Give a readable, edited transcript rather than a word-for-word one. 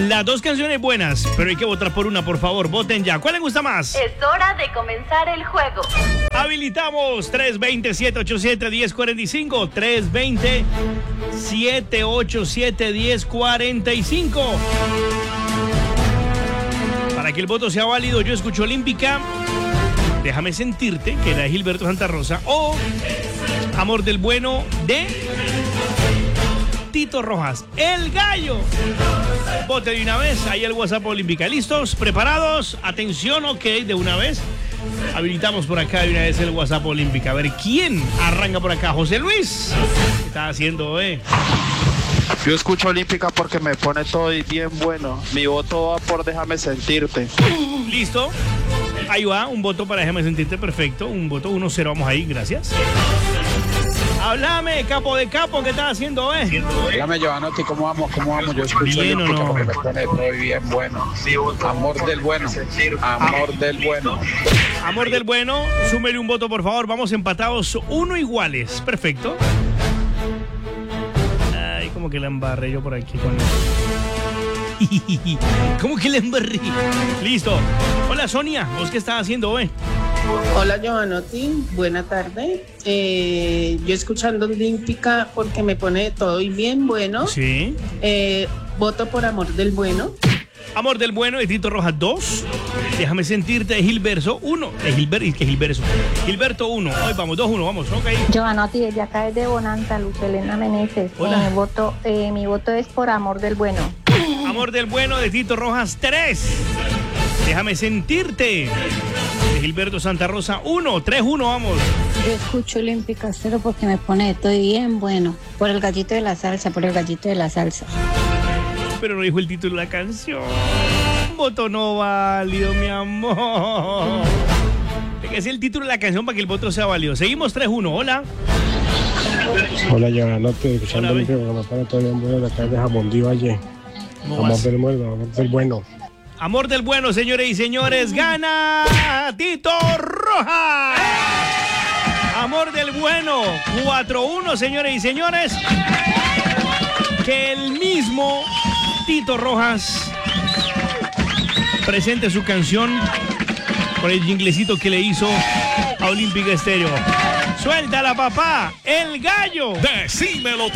Las dos canciones buenas, pero hay que votar por una, por favor. Voten ya. ¿Cuál les gusta más? Es hora de comenzar el juego. Habilitamos 320-787-1045. 320-787-1045. Para que el voto sea válido, yo escucho Olímpica, Déjame sentirte, que era de Gilberto Santa Rosa, o Amor del Bueno de Tito Rojas, El Gallo. Vote de una vez, ahí el WhatsApp Olímpica. ¿Listos? ¿Preparados? Atención, ok, de una vez. Habilitamos por acá de una vez el WhatsApp Olímpica. A ver, ¿quién arranca por acá? José Luis. ¿Qué está haciendo, Yo escucho Olímpica porque me pone todo bien bueno. Mi voto va por Déjame Sentirte. Listo. Ahí va, un voto para Déjame Sentirte, perfecto. Un voto 1-0, vamos ahí, gracias. Háblame, capo de capo, ¿qué estás haciendo, Háblame, Giovanotti, ¿cómo vamos? Yo escucho bien, Olímpica ¿o no? porque me pone todo bien bueno. Amor del bueno. Amor del bueno. Amor del Bueno, súmele un voto, por favor. Vamos empatados, 1 iguales. Perfecto. Ay, como que la embarré yo por aquí con él. ¿Cómo que la embarré? Listo. Hola, Sonia. ¿Vos qué estás haciendo, Hola, Giovanotti. Buena tarde. Yo escuchando Olímpica porque me pone todo y bien bueno. Sí. Voto por Amor del Bueno. Amor del Bueno de Tito Rojas 2. Déjame Sentirte de Gilberto 1. Gilberto 1. Hoy vamos, 2-1, vamos, ok. Giovanotti, desde acá es de Bonanza, Luz Elena Meneses. Hola. Mi voto es por Amor del Bueno. Amor del Bueno de Tito Rojas 3. Déjame Sentirte de Gilberto Santa Rosa 1. 3-1, vamos. Yo escucho Olímpica 0 porque me pone todo bien bueno. Por el gallito de la salsa. Pero no dijo el título de la canción. Voto no válido, mi amor. Hay que decir el título de la canción para que el voto sea válido. Seguimos 3-1. Hola. Hola, Giovanotti, escuchando Hola, Olímpica porque me pone todo bien bueno de acá de Jamondí Valle. Amor del Bueno, Amor del Bueno. Amor del Bueno, señores y señores, gana Tito Rojas. Amor del Bueno, 4-1, señores y señores. Que el mismo Tito Rojas presente su canción con el jinglecito que le hizo a Olímpica Estéreo. Suéltala, papá, El Gallo. Decímelo,